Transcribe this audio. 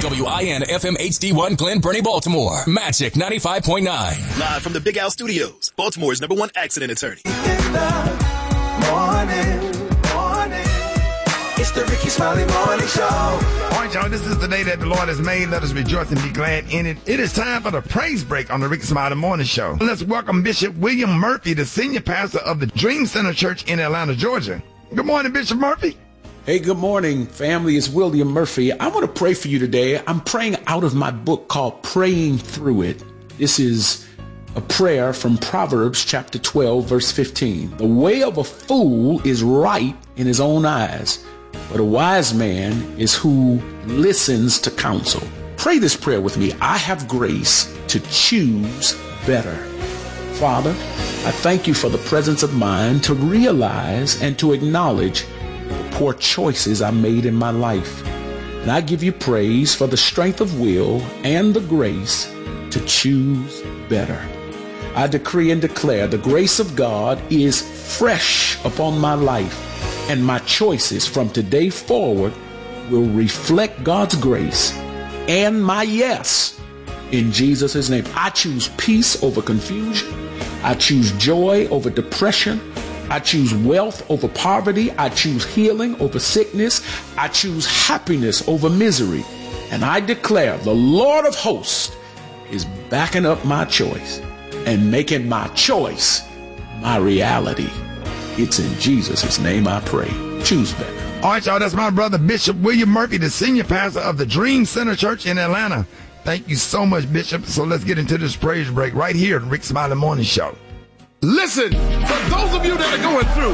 WIN FM HD1 Glen Burnie, Baltimore. Magic 95.9. Live from the Big Al Studios, Baltimore's #1 accident attorney. In the morning. It's the Ricky Smiley Morning Show. All right, y'all, this is the day that the Lord has made. Let us rejoice and be glad in it. It is time for the praise break on the Ricky Smiley Morning Show. Let's welcome Bishop William Murphy, the senior pastor of the Dream Center Church in Atlanta, Georgia. Good morning, Bishop Murphy. Hey, good morning, family. It's William Murphy. I want to pray for you today. I'm praying out of my book called Praying Through It. This is a prayer from Proverbs chapter 12, verse 15. The way of a fool is right in his own eyes, but a wise man is who listens to counsel. Pray this prayer with me. I have grace to choose better. Father, I thank you for the presence of mind to realize and to acknowledge the poor choices I made in my life. And I give you praise for the strength of will and the grace to choose better. I decree and declare the grace of God is fresh upon my life, and my choices from today forward will reflect God's grace and my yes in Jesus' name. I choose peace over confusion. I choose joy over depression. I choose wealth over poverty. I choose healing over sickness. I choose happiness over misery. And I declare the Lord of hosts is backing up my choice and making my choice my reality. It's in Jesus' name I pray. Choose better. All right, y'all, that's my brother, Bishop William Murphy, the senior pastor of the Dream Center Church in Atlanta. Thank you so much, Bishop. So let's get into this praise break right here at Rick Smiley Morning Show. Listen, for those of you that are going through